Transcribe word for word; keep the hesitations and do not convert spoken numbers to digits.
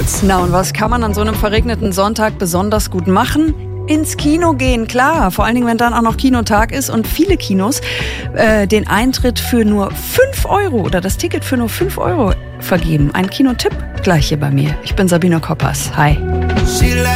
Highlights. Na, und was kann man an so einem verregneten Sonntag besonders gut machen? Ins Kino gehen, klar. Vor allen Dingen, wenn dann auch noch Kinotag ist und viele Kinos äh, den Eintritt für nur fünf Euro oder das Ticket für nur fünf Euro vergeben. Ein Kinotipp gleich hier bei mir. Ich bin Sabine Koppers. Hi.